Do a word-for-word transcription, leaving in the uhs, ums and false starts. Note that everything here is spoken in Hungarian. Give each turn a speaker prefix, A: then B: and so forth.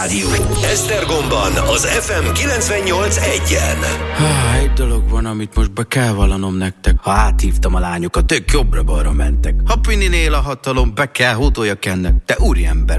A: Esztergomban az ef em kilencvennyolc egyen.
B: Há, egy dolog van, amit most be kell vallanom nektek. Ha áthívtam a lányokat, ők jobbra-balra mentek. Ha Pininél a hatalom, be kell hódoljak ennek. De úriember